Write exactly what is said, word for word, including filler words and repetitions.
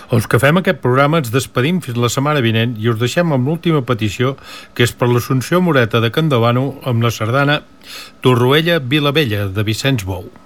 Els que fem aquest programa ens despedim fins la setmana vinent i us deixem amb l'última petició, que és per l'Assumpció Moreta de Campdevànol amb la sardana Torroella Vilavella, de Vicenç Bou.